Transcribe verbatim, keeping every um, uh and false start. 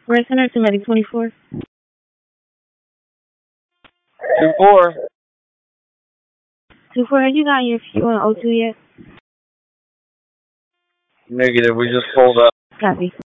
Red Center to Medic twenty-four. Two four. Two four, have you gotten your fuel on O two yet? Negative. We just pulled up. Copy.